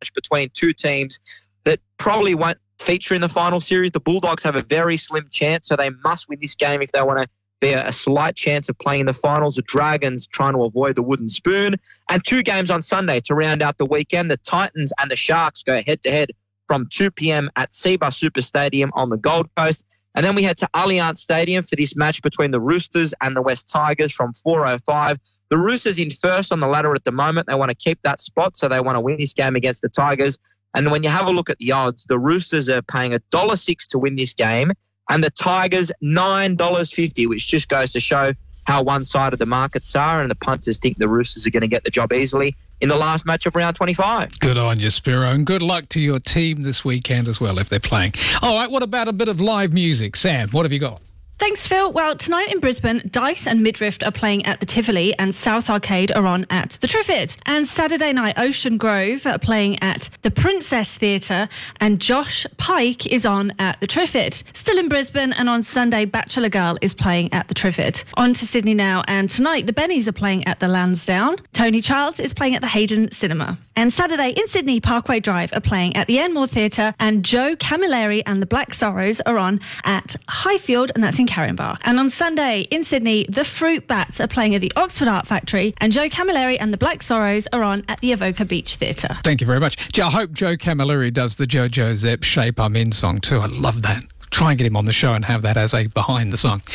match between two teams that probably won't feature in the final series. The Bulldogs have a very slim chance, so they must win this game if they want to be a slight chance of playing in the finals. The Dragons trying to avoid the wooden spoon. And two games on Sunday to round out the weekend. The Titans and the Sharks go head-to-head from 2 p.m. at Seabus Super Stadium on the Gold Coast. And then we head to Allianz Stadium for this match between the Roosters and the West Tigers from 4:05. The Roosters in first on the ladder at the moment. They want to keep that spot, so they want to win this game against the Tigers. And when you have a look at the odds, the Roosters are paying $1.06 to win this game, and the Tigers $9.50, which just goes to show how one-sided the markets are, and the punters think the Roosters are going to get the job easily in the last match of round 25. Good on you, Spiro, and good luck to your team this weekend as well if they're playing. All right, what about a bit of live music? Sam, what have you got? Thanks, Phil. Well, tonight in Brisbane, Dice and Midriff are playing at the Tivoli and South Arcade are on at the Triffitt. And Saturday night, Ocean Grove are playing at the Princess Theatre and Josh Pike is on at the Triffitt. Still in Brisbane, and on Sunday, Bachelor Girl is playing at the Triffitt. On to Sydney now, and tonight the Bennies are playing at the Lansdowne. Tony Childs is playing at the Hayden Cinema. And Saturday in Sydney, Parkway Drive are playing at the Enmore Theatre and Joe Camilleri and the Black Sorrows are on at Highfield, and that's in Caringbah. And on Sunday in Sydney, the Fruit Bats are playing at the Oxford Art Factory and Joe Camilleri and the Black Sorrows are on at the Avoca Beach Theatre. Thank you very much. I hope Joe Camilleri does the Jojo Zepp Shape I'm In song too. I love that. Try and get him on the show and have that as a behind the song.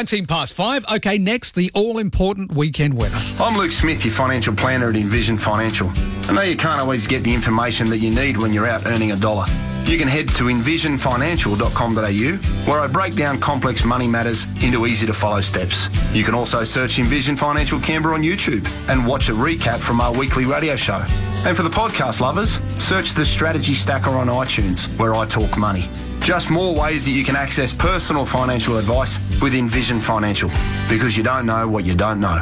5:19. OK, next, the all-important weekend weather. I'm Luke Smith, your financial planner at Envision Financial. I know you can't always get the information that you need when you're out earning a dollar. You can head to envisionfinancial.com.au, where I break down complex money matters into easy-to-follow steps. You can also search Envision Financial Canberra on YouTube and watch a recap from our weekly radio show. And for the podcast lovers, search the Strategy Stacker on iTunes, where I talk money. Just more ways that you can access personal financial advice with Envision Financial, because you don't know what you don't know.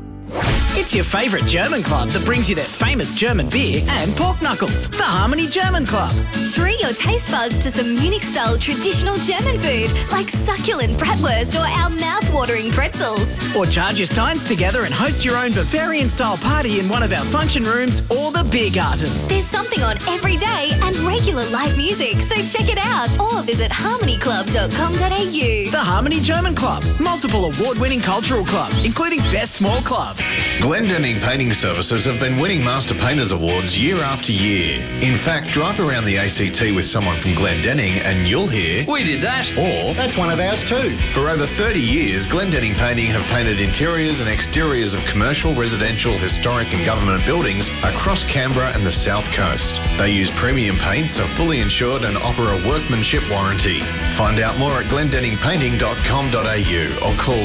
It's your favourite German club that brings you their famous German beer and pork knuckles, the Harmony German Club. Treat your taste buds to some Munich-style traditional German food like succulent bratwurst or our mouth-watering pretzels. Or charge your steins together and host your own Bavarian-style party in one of our function rooms or the beer garden. There's something on every day and regular live music, so check it out or visit harmonyclub.com.au. The Harmony German Club, multiple award-winning cultural club, including Best Small Club. Glendenning Painting Services have been winning Master Painters Awards year after year. In fact, drive around the ACT with someone from Glendenning and you'll hear, "We did that," or "That's one of ours too." For over 30 years, Glendenning Painting have painted interiors and exteriors of commercial, residential, historic and government buildings across Canberra and the South Coast. They use premium paints, are fully insured and offer a workmanship warranty. Find out more at glendenningpainting.com.au or call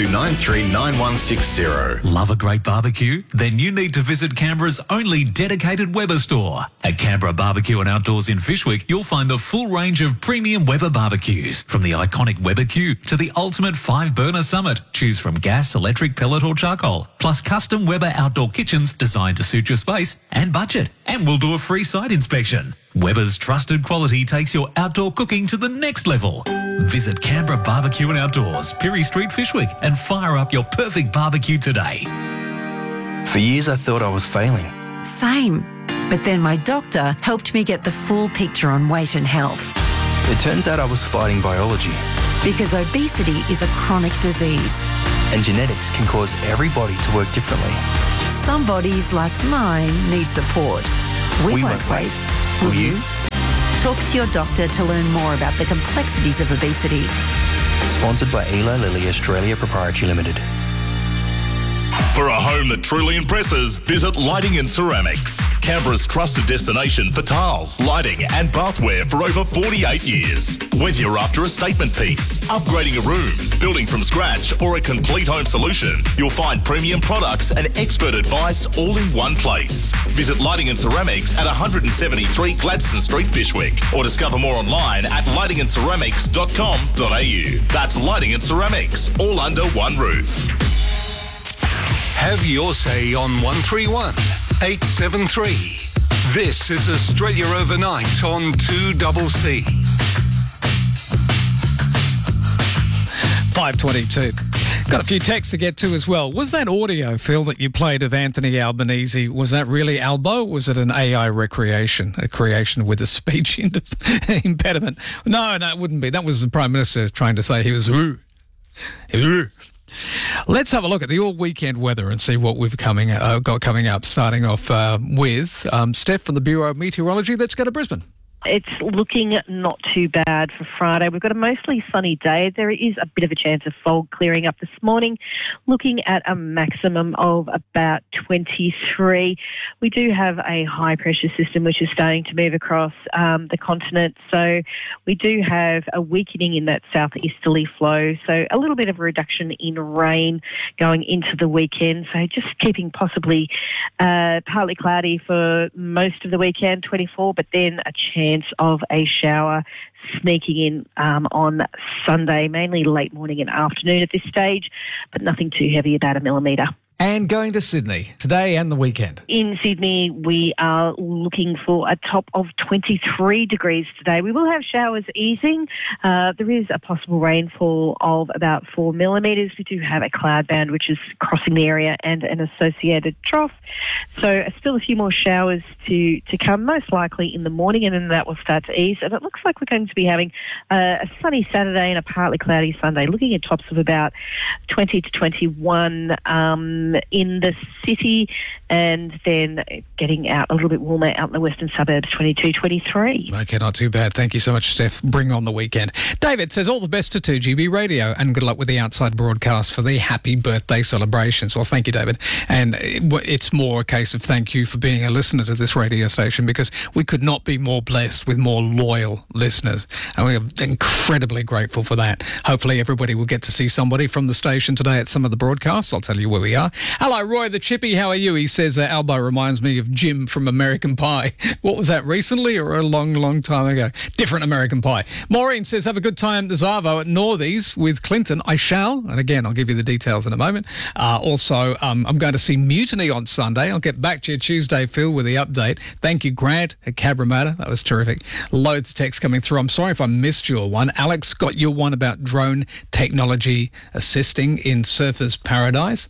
62939160. Love a great barbecue? Then you need to visit Canberra's only dedicated Weber store. At Canberra Barbecue and Outdoors in Fyshwick, you'll find the full range of premium Weber barbecues. From the iconic Weber Q to the ultimate 5-burner Summit. Choose from gas, electric, pellet or charcoal. Plus custom Weber outdoor kitchens designed to suit your space and budget. And we'll do a free site inspection. Weber's trusted quality takes your outdoor cooking to the next level. Visit Canberra Barbecue and Outdoors, Pirie Street, Fyshwick, and fire up your perfect barbecue today. For years I thought I was failing. Same. But then my doctor helped me get the full picture on weight and health. It turns out I was fighting biology. Because obesity is a chronic disease. And genetics can cause every body to work differently. Some bodies, like mine, need support. We won't wait. Will you? Talk to your doctor to learn more about the complexities of obesity. Sponsored by Eli Lilly Australia Proprietary Limited. For a home that truly impresses, visit Lighting and Ceramics. Canberra's trusted destination for tiles, lighting and bathware for over 48 years. Whether you're after a statement piece, upgrading a room, building from scratch or a complete home solution, you'll find premium products and expert advice all in one place. Visit Lighting and Ceramics at 173 Gladstone Street, Fyshwick, or discover more online at lightingandceramics.com.au. That's Lighting and Ceramics, all under one roof. Have your say on 131 873. This is Australia Overnight on 2CC. 5:22. Got a few texts to get to as well. Was that audio, Phil, that you played of Anthony Albanese, was that really Albo? Or was it an AI recreation, a creation with a speech impediment? No, it wouldn't be. That was the Prime Minister trying to say he was... Let's have a look at the all-weekend weather and see what we've got coming up, starting off with Steph from the Bureau of Meteorology. Let's go to Brisbane. It's looking not too bad for Friday. We've got a mostly sunny day. There is a bit of a chance of fog clearing up this morning, looking at a maximum of about 23. We do have a high-pressure system which is starting to move across the continent, so we do have a weakening in that southeasterly flow, so a little bit of a reduction in rain going into the weekend, so just keeping possibly partly cloudy for most of the weekend, 24, but then a chance of a shower sneaking in on Sunday, mainly late morning and afternoon at this stage, but nothing too heavy, about 1 millimetre. And going to Sydney today and the weekend. In Sydney, we are looking for a top of 23 degrees today. We will have showers easing. There is a possible rainfall of about 4 millimetres. We do have a cloud band which is crossing the area and an associated trough. So still a few more showers to come, most likely in the morning, and then that will start to ease. And it looks like we're going to be having a sunny Saturday and a partly cloudy Sunday, looking at tops of about 20 to 21 in the city, and then getting out a little bit warmer out in the western suburbs, 22, 23. Okay, not too bad. Thank you so much, Steph. Bring on the weekend. David says, all the best to 2GB Radio and good luck with the outside broadcast for the happy birthday celebrations. Well, thank you, David. And it's more a case of thank you for being a listener to this radio station, because we could not be more blessed with more loyal listeners. And we are incredibly grateful for that. Hopefully everybody will get to see somebody from the station today at some of the broadcasts. I'll tell you where we are. Hello, Roy the Chippy. How are you? He says Albo reminds me of Jim from American Pie. What was that, recently or a long, long time ago? Different American Pie. Maureen says, have a good time at the Zavo at Northies with Clinton. I shall. And again, I'll give you the details in a moment. Also, I'm going to see Mutiny on Sunday. I'll get back to you Tuesday, Phil, with the update. Thank you, Grant at Cabramatta. That was terrific. Loads of texts coming through. I'm sorry if I missed your one. Alex got your one about drone technology assisting in Surfers Paradise.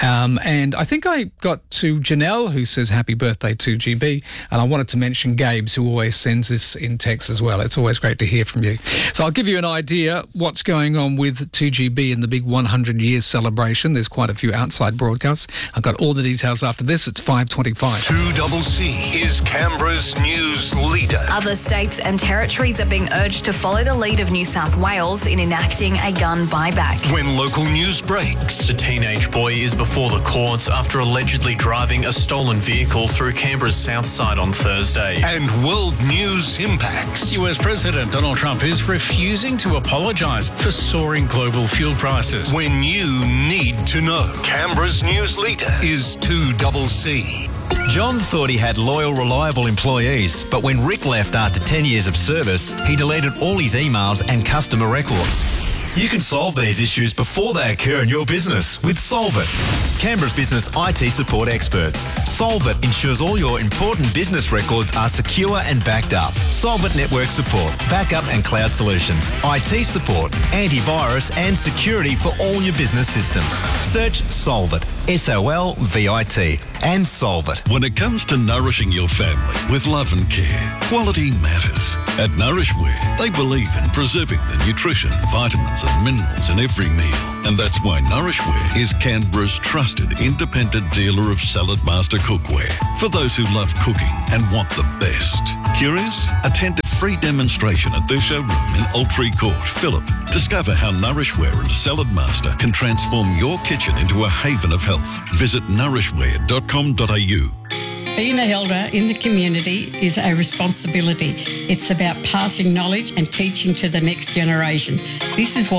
And I think I got to Janelle, who says happy birthday 2GB. And I wanted to mention Gabe's, who always sends this in text as well. It's always great to hear from you. So I'll give you an idea what's going on with 2GB in the big 100 years celebration. There's quite a few outside broadcasts. I've got all the details after this. It's 5:25. 2CC is Canberra's news leader. Other states and territories are being urged to follow the lead of New South Wales in enacting a gun buyback. When local news breaks. The teenage boy is before the courts after allegedly driving a stolen vehicle through Canberra's south side on Thursday. And world news impacts. US President Donald Trump is refusing to apologise for soaring global fuel prices. When you need to know. Canberra's news leader is 2CC. John thought he had loyal, reliable employees, but when Rick left after 10 years of service, he deleted all his emails and customer records. You can solve these issues before they occur in your business with Solvit, Canberra's business IT support experts. Solvit ensures all your important business records are secure and backed up. Solvit network support, backup and cloud solutions, IT support, antivirus and security for all your business systems. Search Solvit, SOLVIT, and Solvit. When it comes to nourishing your family with love and care, quality matters. At Nourishware, they believe in preserving the nutrition, vitamins and minerals in every meal. And that's why Nourishware is Canberra's trusted independent dealer of Salad Master cookware. For those who love cooking and want the best. Curious? Attend a free demonstration at their showroom in Altree Court, Phillip. Discover how Nourishware and Salad Master can transform your kitchen into a haven of health. Visit nourishware.com.au. Being an elder in the community is a responsibility. It's about passing knowledge and teaching to the next generation. This is what